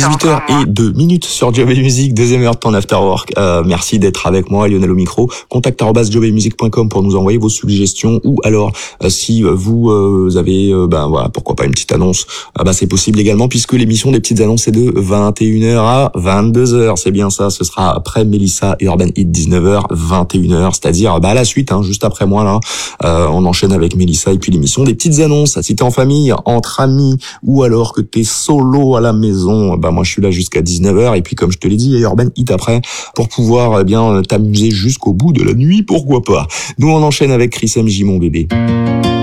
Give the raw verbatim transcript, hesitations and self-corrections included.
dix-huit heures et deux minutes sur Job et Musique, deuxième heure de ton after work. Euh, merci d'être avec moi, Lionel au micro. Contact arobase job et musique point com pour nous envoyer vos suggestions, ou alors euh, si vous euh, avez euh, ben voilà, pourquoi pas une petite annonce, euh, ben c'est possible également, puisque l'émission des petites annonces est de vingt et une heures à vingt-deux heures. C'est bien ça, ce sera après Mélissa et Urban Hit, dix-neuf heures, vingt et une heures, c'est-à-dire bah à la suite, hein, juste après moi là. Euh, on enchaîne avec Mélissa et puis l'émission des petites annonces. Si t'es en famille, entre amis, ou alors que t'es solo à la maison, bah moi je suis là jusqu'à dix-neuf heures, et puis comme je te l'ai dit, il y a Urban Hit après pour pouvoir eh bien t'amuser jusqu'au bout de la nuit, pourquoi pas. Nous on enchaîne avec Chris M J, mon bébé.